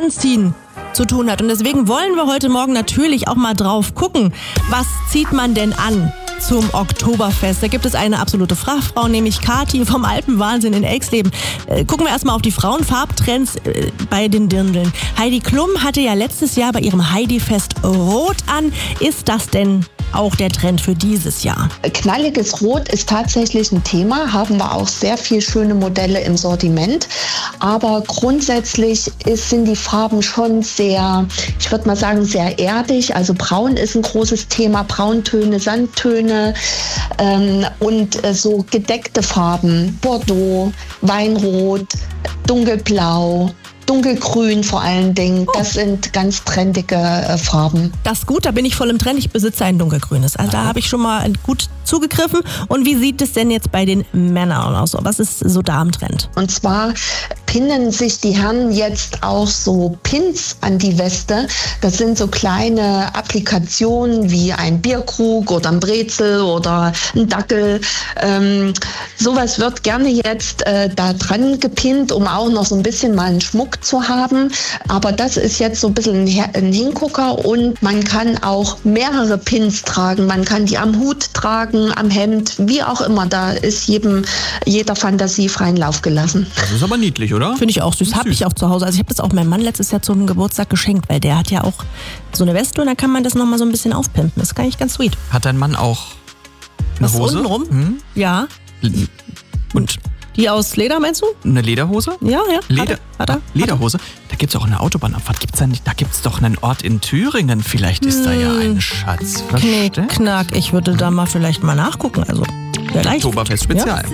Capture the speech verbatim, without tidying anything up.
Anziehen zu tun hat. Und deswegen wollen wir heute Morgen natürlich auch mal drauf gucken, was zieht man denn an zum Oktoberfest. Da gibt es eine absolute Fachfrau, nämlich Kathi vom Alpenwahnsinn in Elxleben. Äh, gucken wir erstmal auf die Frauenfarbtrends äh, bei den Dirndln. Heidi Klum hatte ja letztes Jahr bei ihrem Heidi-Fest Rot an. Ist das denn auch der Trend für dieses Jahr? Knalliges Rot ist tatsächlich ein Thema, haben wir auch sehr viele schöne Modelle im Sortiment. Aber grundsätzlich ist, sind die Farben schon sehr, ich würde mal sagen, sehr erdig. Also Braun ist ein großes Thema, Brauntöne, Sandtöne ähm, und äh, so gedeckte Farben, Bordeaux, Weinrot, Dunkelblau, Dunkelgrün vor allen Dingen, oh. Das sind ganz trendige äh, Farben. Das ist gut, da bin ich voll im Trend. Ich besitze ein dunkelgrünes. Also da habe ich schon mal gut zugegriffen. Und wie sieht es denn jetzt bei den Männern aus? Was ist so da am Trend? Und zwar pinnen sich die Herren jetzt auch so Pins an die Weste. Das sind so kleine Applikationen wie ein Bierkrug oder ein Brezel oder ein Dackel. Ähm, sowas wird gerne jetzt äh, da dran gepinnt, um auch noch so ein bisschen mal einen Schmuck zu haben. Aber das ist jetzt so ein bisschen ein Hingucker und man kann auch mehrere Pins tragen. Man kann die am Hut tragen, am Hemd, wie auch immer. Da ist jedem, jeder Fantasie freien Lauf gelassen. Das ist aber niedlich, oder? Finde ich auch süß. Habe ich auch zu Hause. Also ich habe das auch meinem Mann letztes Jahr zum Geburtstag geschenkt, weil der hat ja auch so eine Weste und da kann man das nochmal so ein bisschen aufpimpen. Das ist gar nicht ganz sweet. Hat dein Mann auch eine Was Hose? untenrum? Hm? Ja. Und Die aus Leder, meinst du? eine Lederhose? Ja, ja. Leder, Hat er? Hat er? Lederhose? Da gibt es auch eine Autobahnabfahrt. Gibt's da nicht? Da gibt es doch einen Ort in Thüringen. Vielleicht ist da ja ein Schatz Knick, versteckt. knack. Ich würde da mal vielleicht mal nachgucken. Also, vielleicht. Oktoberfest Spezial. Ja.